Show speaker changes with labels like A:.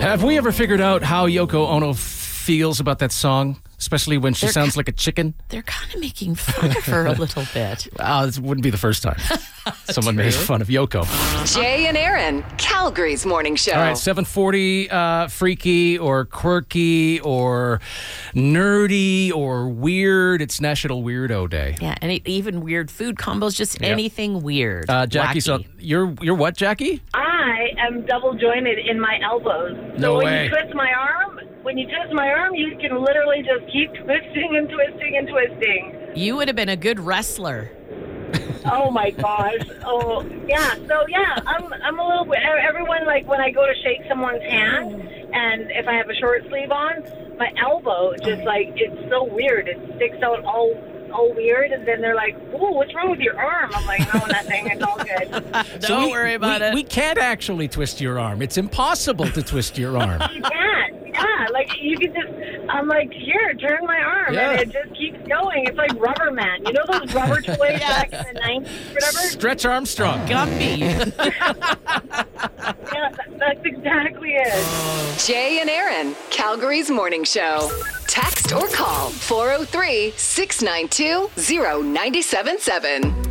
A: Have we ever figured out how Yoko Ono feels about that song? Especially when she sounds like a chicken?
B: They're kind of making fun of her a little bit.
A: It wouldn't be the first time someone made fun of Yoko.
C: Jay and Aaron, Calgary's morning show.
A: All right, 7:40, freaky or quirky or nerdy or weird. It's National Weirdo Day.
B: Yeah, and even weird food combos, just anything weird.
A: Jackie,
B: wacky.
A: so you're what, Jackie?
D: I am double jointed in my elbows.
A: No
D: so
A: way.
D: when you twist my arm, you can literally just keep twisting and twisting and twisting.
B: You would have been a good wrestler.
D: Oh my gosh. Oh yeah. So yeah, I'm a little. Everyone, like, when I go to shake someone's hand, and if I have a short sleeve on, my elbow just, like, it's so weird. It sticks out all weird, and then they're like, "Ooh, what's wrong with your arm?" I'm like, "No, nothing. It's all good."
B: Don't worry about it.
A: We can't actually twist your arm. It's impossible to twist your arm.
D: You can't. Yeah, like, you could just. I'm like, "Here, turn my arm,"
A: Yeah.
D: and it just keeps going. It's like Rubber Man. You know those rubber toys back in the 90s, whatever?
A: Stretch Armstrong.
B: Gumby.
D: Yeah, that's exactly it.
C: Jay and Aaron, Calgary's morning show. Text or call 403-692-0977.